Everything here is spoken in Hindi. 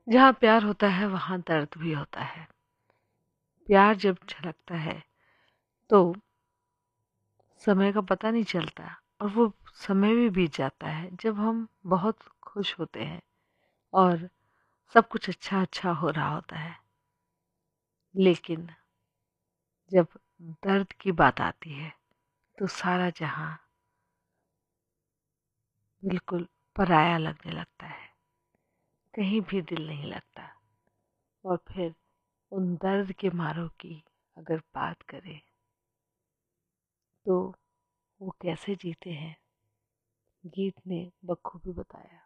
जहाँ प्यार होता है वहाँ दर्द भी होता है। प्यार जब छलकता है तो समय का पता नहीं चलता, और वो समय भी बीत जाता है जब हम बहुत खुश होते हैं और सब कुछ अच्छा अच्छा हो रहा होता है। लेकिन जब दर्द की बात आती है तो सारा जहां बिल्कुल पराया लगने लगता है, कहीं भी दिल नहीं लगता। और फिर उन दर्द के मारों की अगर बात करें तो वो कैसे जीते हैं, गीत ने बखूबी बताया।